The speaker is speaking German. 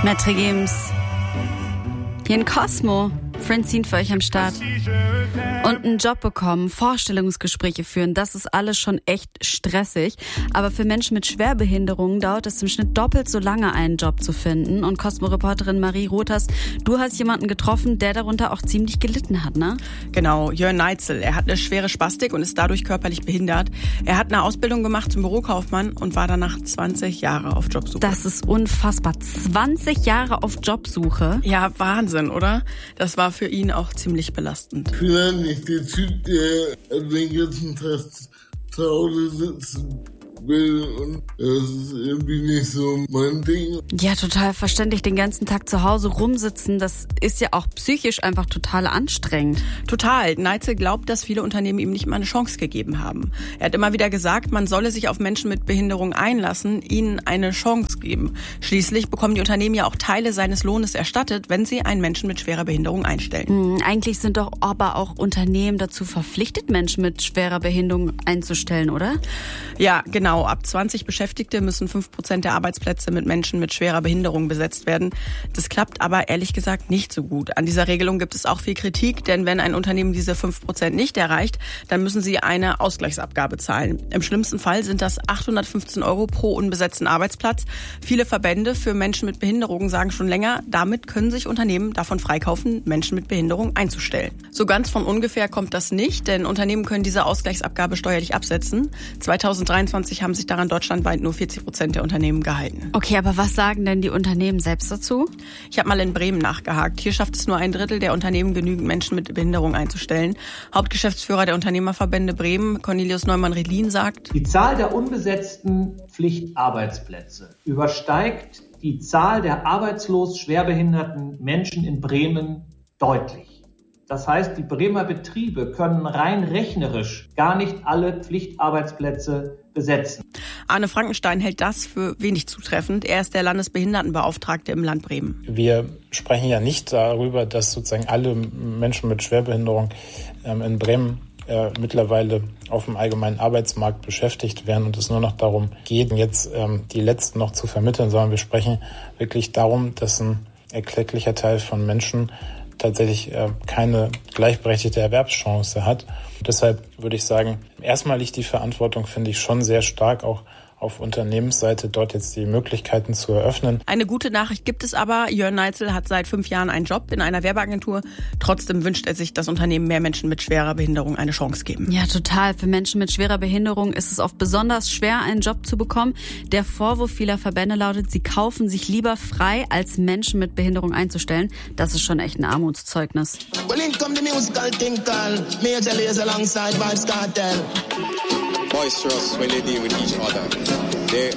Metre Games. Hier in Cosmo. Francine für euch am Start. Und einen Job bekommen, Vorstellungsgespräche führen, das ist alles schon echt stressig. Aber für Menschen mit Schwerbehinderungen dauert es im Schnitt doppelt so lange, einen Job zu finden. Und Cosmo-Reporterin Marie Rothers, du hast jemanden getroffen, der darunter auch ziemlich gelitten hat, ne? Genau, Jörn Neitzel. Er hat eine schwere Spastik und ist dadurch körperlich behindert. Er hat eine Ausbildung gemacht zum Bürokaufmann und war danach 20 Jahre auf Jobsuche. Das ist unfassbar. 20 Jahre auf Jobsuche? Ja, Wahnsinn, oder? Das war für ihn auch ziemlich belastend. Ich bin ja nicht der Typ, der den ganzen Tag zu Hause sitzen will, und das ist irgendwie nicht so mein Ding. Ja, total verständlich. Den ganzen Tag zu Hause rumsitzen, das ist ja auch psychisch einfach total anstrengend. Total. Neitzel glaubt, dass viele Unternehmen ihm nicht mal eine Chance gegeben haben. Er hat immer wieder gesagt, man solle sich auf Menschen mit Behinderung einlassen, ihnen eine Chance geben. Schließlich bekommen die Unternehmen ja auch Teile seines Lohnes erstattet, wenn sie einen Menschen mit schwerer Behinderung einstellen. Eigentlich sind doch aber auch Unternehmen dazu verpflichtet, Menschen mit schwerer Behinderung einzustellen, oder? Ja, genau. Ab 20 Beschäftigte müssen 5% der Arbeitsplätze mit Menschen mit schwerer Behinderung besetzt werden. Das klappt aber ehrlich gesagt nicht so gut. An dieser Regelung gibt es auch viel Kritik, denn wenn ein Unternehmen diese 5% nicht erreicht, dann müssen sie eine Ausgleichsabgabe zahlen. Im schlimmsten Fall sind das 815 € pro unbesetzten Arbeitsplatz. Viele Verbände für Menschen mit Behinderung sagen schon länger, damit können sich Unternehmen davon freikaufen, Menschen mit Behinderung einzustellen. So ganz von ungefähr kommt das nicht, denn Unternehmen können diese Ausgleichsabgabe steuerlich absetzen. 2023 haben sich daran deutschlandweit nur 40% der Unternehmen gehalten. Okay, aber was sagen denn die Unternehmen selbst dazu? Ich habe mal in Bremen nachgehakt. Hier schafft es nur 1/3 der Unternehmen, genügend Menschen mit Behinderung einzustellen. Hauptgeschäftsführer der Unternehmerverbände Bremen, Cornelius Neumann-Redlin, sagt: Die Zahl der unbesetzten Pflichtarbeitsplätze übersteigt die Zahl der arbeitslos schwerbehinderten Menschen in Bremen deutlich. Das heißt, die Bremer Betriebe können rein rechnerisch gar nicht alle Pflichtarbeitsplätze besetzen. Arne Frankenstein hält das für wenig zutreffend. Er ist der Landesbehindertenbeauftragte im Land Bremen. Wir sprechen ja nicht darüber, dass sozusagen alle Menschen mit Schwerbehinderung in Bremen mittlerweile auf dem allgemeinen Arbeitsmarkt beschäftigt werden und es nur noch darum geht, jetzt die Letzten noch zu vermitteln, sondern wir sprechen wirklich darum, dass ein erklecklicher Teil von Menschen tatsächlich keine gleichberechtigte Erwerbschance hat. Und deshalb würde ich sagen, erstmal liegt die Verantwortung, finde ich, schon sehr stark auch auf Unternehmensseite, dort jetzt die Möglichkeiten zu eröffnen. Eine gute Nachricht gibt es aber. Jörn Neitzel hat seit 5 Jahren einen Job in einer Werbeagentur. Trotzdem wünscht er sich, dass Unternehmen mehr Menschen mit schwerer Behinderung eine Chance geben. Ja, total. Für Menschen mit schwerer Behinderung ist es oft besonders schwer, einen Job zu bekommen. Der Vorwurf vieler Verbände lautet, sie kaufen sich lieber frei, als Menschen mit Behinderung einzustellen. Das ist schon echt ein Armutszeugnis. Well, in come the musical thing called Major Lazer alongside Vybz Kartel. Boisterous when they deal with each other. They